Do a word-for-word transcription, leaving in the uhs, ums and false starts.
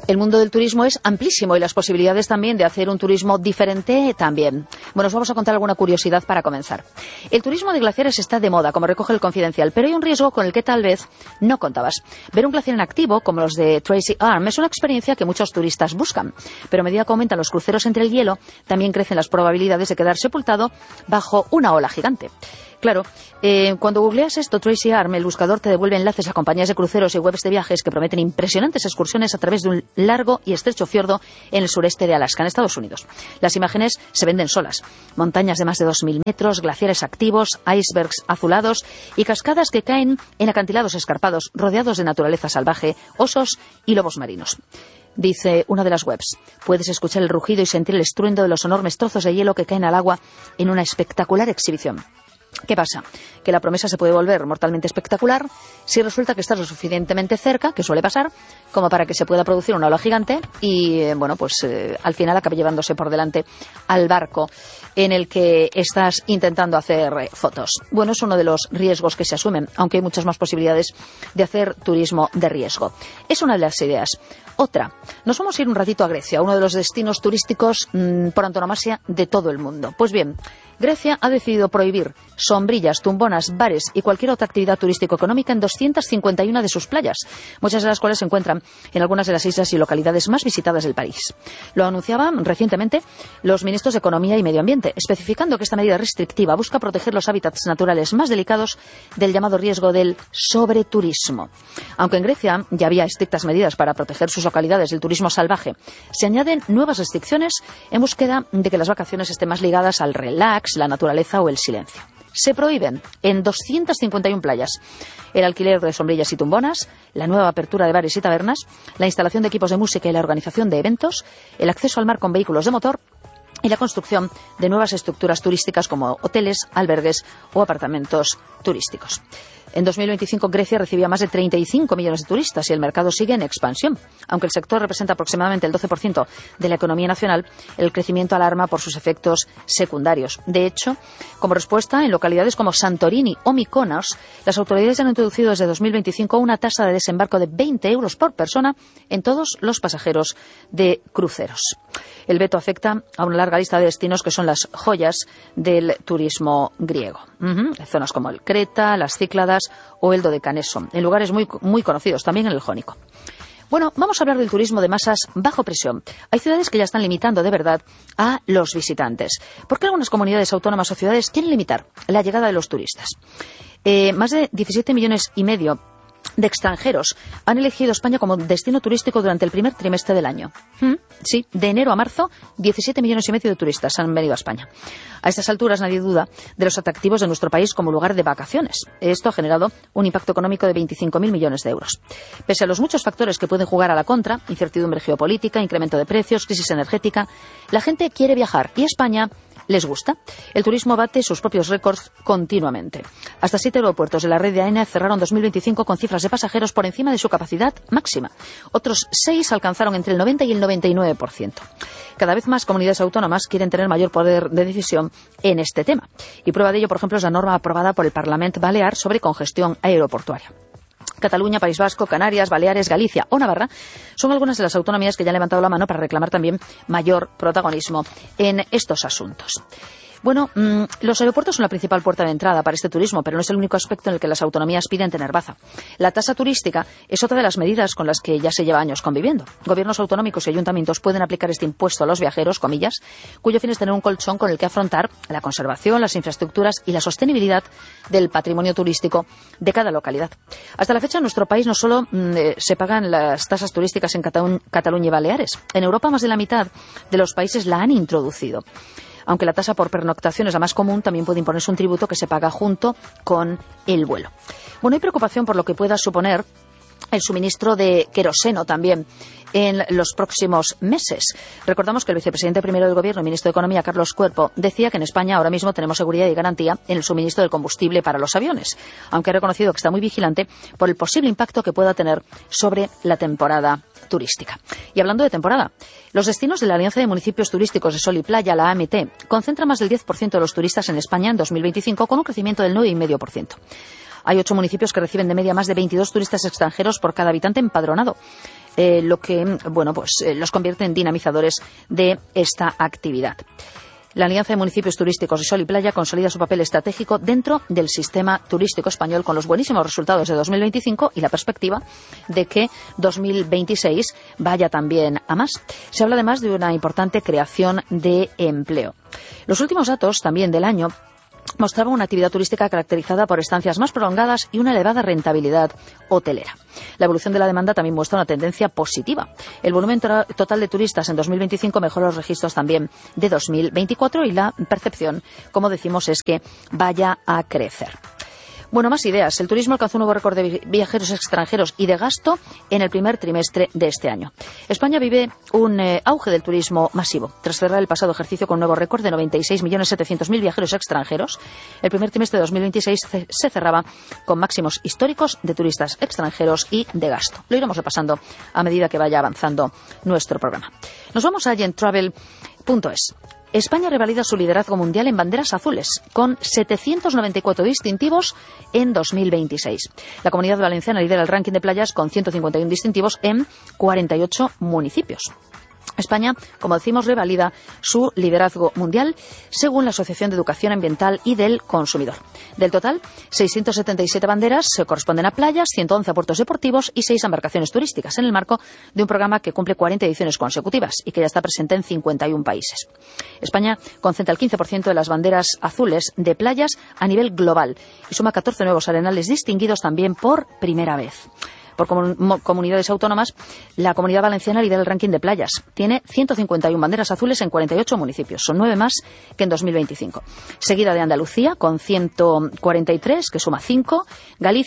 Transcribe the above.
El mundo del turismo es amplísimo y las posibilidades también de hacer un turismo diferente también. Bueno, os vamos a contar alguna curiosidad para comenzar. El turismo de glaciares está de moda, como recoge el Confidencial, pero hay un riesgo con el que tal vez no contabas. Ver un glaciar en activo, como los de Tracy Arm, es una experiencia que muchos turistas buscan. Pero a medida que aumentan los cruceros entre el hielo, también crecen las probabilidades de quedar sepultado bajo una ola gigante. Claro, eh, cuando googleas esto, Tracy Arm, el buscador te devuelve enlaces a compañías de cruceros y webs de viajes que prometen impresionantes excursiones a través de un largo y estrecho fiordo en el sureste de Alaska, en Estados Unidos. Las imágenes se venden solas. Montañas de más de dos mil metros, glaciares activos, icebergs azulados y cascadas que caen en acantilados escarpados, rodeados de naturaleza salvaje, osos y lobos marinos. Dice una de las webs, puedes escuchar el rugido y sentir el estruendo de los enormes trozos de hielo que caen al agua en una espectacular exhibición. ¿Qué pasa? Que la promesa se puede volver mortalmente espectacular si resulta que estás lo suficientemente cerca, que suele pasar, como para que se pueda producir una ola gigante y, eh, bueno, pues eh, al final acabe llevándose por delante al barco en el que estás intentando hacer eh, fotos. Bueno, es uno de los riesgos que se asumen, aunque hay muchas más posibilidades de hacer turismo de riesgo. Es una de las ideas. Otra, nos vamos a ir un ratito a Grecia, uno de los destinos turísticos mmm, por antonomasia de todo el mundo. Pues bien, Grecia ha decidido prohibir sombrillas, tumbonas, bares y cualquier otra actividad turístico-económica en doscientas cincuenta y una de sus playas, muchas de las cuales se encuentran en algunas de las islas y localidades más visitadas del país. Lo anunciaban recientemente los ministros de Economía y Medio Ambiente, especificando que esta medida restrictiva busca proteger los hábitats naturales más delicados del llamado riesgo del sobreturismo. Aunque en Grecia ya había estrictas medidas para proteger sus localidades del turismo salvaje, se añaden nuevas restricciones en búsqueda de que las vacaciones estén más ligadas al relax, la naturaleza o el silencio. Se prohíben en doscientas cincuenta y una playas el alquiler de sombrillas y tumbonas, la nueva apertura de bares y tabernas, la instalación de equipos de música y la organización de eventos, el acceso al mar con vehículos de motor y la construcción de nuevas estructuras turísticas como hoteles, albergues o apartamentos turísticos. En dos mil veinticinco Grecia recibía más de treinta y cinco millones de turistas y el mercado sigue en expansión. Aunque el sector representa aproximadamente el doce por ciento de la economía nacional, el crecimiento alarma por sus efectos secundarios. De hecho, como respuesta, en localidades como Santorini o Mykonos, las autoridades han introducido desde dos mil veinticinco una tasa de desembarco de veinte euros por persona en todos los pasajeros de cruceros. El veto afecta a una larga lista de destinos que son las joyas del turismo griego. Uh-huh. Zonas como el Creta, las Cícladas o el Dodecaneso, en lugares muy, muy conocidos, también en el Jónico. Bueno, vamos a hablar del turismo de masas bajo presión. Hay ciudades que ya están limitando de verdad a los visitantes. ¿Por qué algunas comunidades autónomas o ciudades quieren limitar la llegada de los turistas? Eh, más de diecisiete millones y medio de extranjeros han elegido España como destino turístico durante el primer trimestre del año. ¿Mm? Sí, de enero a marzo, diecisiete millones y medio de turistas han venido a España. A estas alturas nadie duda de los atractivos de nuestro país como lugar de vacaciones. Esto ha generado un impacto económico de veinticinco mil millones de euros. Pese a los muchos factores que pueden jugar a la contra, incertidumbre geopolítica, incremento de precios, crisis energética, la gente quiere viajar y España les gusta. El turismo bate sus propios récords continuamente. Hasta siete aeropuertos de la red de AENA cerraron dos mil veinticinco con cifras de pasajeros por encima de su capacidad máxima. Otros seis alcanzaron entre el noventa y el noventa y nueve por ciento. Cada vez más comunidades autónomas quieren tener mayor poder de decisión en este tema. Y prueba de ello, por ejemplo, es la norma aprobada por el Parlamento Balear sobre congestión aeroportuaria. Cataluña, País Vasco, Canarias, Baleares, Galicia o Navarra son algunas de las autonomías que ya han levantado la mano para reclamar también mayor protagonismo en estos asuntos. Bueno, mmm, los aeropuertos son la principal puerta de entrada para este turismo, pero no es el único aspecto en el que las autonomías piden tener baza. La tasa turística es otra de las medidas con las que ya se lleva años conviviendo. Gobiernos autonómicos y ayuntamientos pueden aplicar este impuesto a los viajeros, comillas, cuyo fin es tener un colchón con el que afrontar la conservación, las infraestructuras y la sostenibilidad del patrimonio turístico de cada localidad. Hasta la fecha, en nuestro país no solo mmm, se pagan las tasas turísticas en Catalu- Cataluña y Baleares. En Europa, más de la mitad de los países la han introducido. Aunque la tasa por pernoctación es la más común, también puede imponerse un tributo que se paga junto con el vuelo. Bueno, hay preocupación por lo que pueda suponer el suministro de queroseno también en los próximos meses. Recordamos que el vicepresidente primero del Gobierno y ministro de Economía, Carlos Cuerpo, decía que en España ahora mismo tenemos seguridad y garantía en el suministro del combustible para los aviones, aunque ha reconocido que está muy vigilante por el posible impacto que pueda tener sobre la temporada turística. Y hablando de temporada, los destinos de la Alianza de Municipios Turísticos de Sol y Playa, la A M T, concentran más del diez por ciento de los turistas en España en dos mil veinticinco, con un crecimiento del nueve coma cinco por ciento. Hay ocho municipios que reciben de media más de veintidós turistas extranjeros por cada habitante empadronado. eh, lo que bueno, pues, eh, los convierte en dinamizadores de esta actividad. La Alianza de Municipios Turísticos de Sol y Playa consolida su papel estratégico dentro del sistema turístico español con los buenísimos resultados de dos mil veinticinco y la perspectiva de que dos mil veintiséis vaya también a más. Se habla además de una importante creación de empleo. Los últimos datos también del año mostraba una actividad turística caracterizada por estancias más prolongadas y una elevada rentabilidad hotelera. La evolución de la demanda también muestra una tendencia positiva. El volumen total de turistas en dos mil veinticinco mejoró los registros también de dos mil veinticuatro y la percepción, como decimos, es que vaya a crecer. Bueno, más ideas. El turismo alcanzó un nuevo récord de viajeros extranjeros y de gasto en el primer trimestre de este año. España vive un eh, auge del turismo masivo. Tras cerrar el pasado ejercicio con un nuevo récord de noventa y seis millones setecientos mil viajeros extranjeros, el primer trimestre de dos mil veintiséis se cerraba con máximos históricos de turistas extranjeros y de gasto. Lo iremos repasando a medida que vaya avanzando nuestro programa. Nos vamos a agent travel punto es. España revalida su liderazgo mundial en banderas azules, con setecientos noventa y cuatro distintivos en dos mil veintiséis. La Comunidad Valenciana lidera el ranking de playas con ciento cincuenta y uno distintivos en cuarenta y ocho municipios. España, como decimos, revalida su liderazgo mundial según la Asociación de Educación Ambiental y del Consumidor. Del total, seiscientas setenta y siete banderas se corresponden a playas, ciento once a puertos deportivos y seis a embarcaciones turísticas, en el marco de un programa que cumple cuarenta ediciones consecutivas y que ya está presente en cincuenta y uno países. España concentra el quince por ciento de las banderas azules de playas a nivel global y suma catorce nuevos arenales distinguidos también por primera vez. Por comun- comunidades autónomas, la Comunidad Valenciana lidera el ranking de playas. Tiene ciento cincuenta y uno banderas azules en cuarenta y ocho municipios. Son nueve más que en dos mil veinticinco. Seguida de Andalucía, con ciento cuarenta y tres, que suma cinco. Galicia